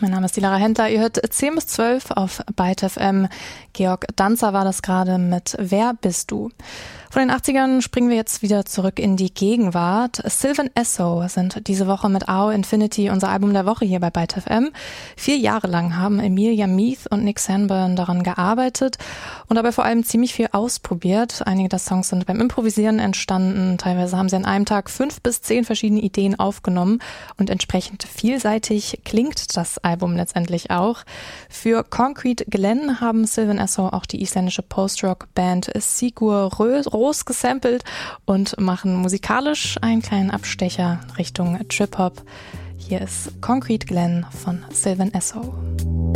Mein Name ist Lara Henter. Ihr hört 10 bis 12 auf Byte FM. Georg Danzer war das gerade mit Wer bist du? Von den 80ern springen wir jetzt wieder zurück in die Gegenwart. Sylvan Esso sind diese Woche mit Ao Infinity unser Album der Woche hier bei Byte FM. 4 Jahre lang haben Emilia Meath und Nick Sanborn daran gearbeitet und dabei vor allem ziemlich viel ausprobiert. Einige der Songs sind beim Improvisieren entstanden. Teilweise haben sie an einem Tag 5 bis 10 verschiedene Ideen aufgenommen und entsprechend vielseitig klingt das Album letztendlich auch. Für Concrete Glen haben Sylvan Esso auch die isländische Post-Rock-Band Sigur Rós gesampelt und machen musikalisch einen kleinen Abstecher Richtung Trip-Hop. Hier ist Concrete Glen von Sylvan Esso.